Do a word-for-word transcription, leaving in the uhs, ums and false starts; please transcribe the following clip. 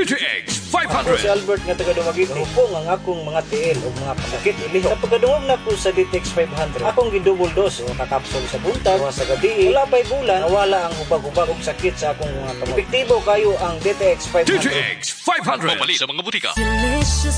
D T X five Ako hundred. si Albert nga taga Dumaguete. Hupong ang akong mga tiil o mga pasakit ilihok. Sa pagkadungog na ko sa D T X five hundred, akong gidouble dose o kakapsol sa buntag o sa gabi. Wala pa'y bulan, nawala ang hubag-hubag o sakit sa akong mga kamot. Epektibo kayo ang D T X five D T hundred. X five hundred. Papalit sa mga butika.